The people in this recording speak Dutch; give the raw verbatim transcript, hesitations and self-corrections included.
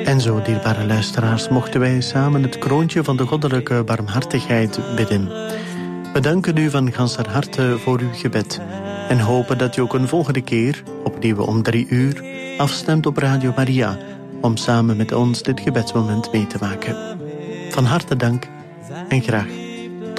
En zo, dierbare luisteraars, mochten wij samen het kroontje van de goddelijke barmhartigheid bidden. We danken u van ganser harte voor uw gebed en hopen dat u ook een volgende keer, opnieuw om drie uur, afstemt op Radio Maria om samen met ons dit gebedsmoment mee te maken. Van harte dank en graag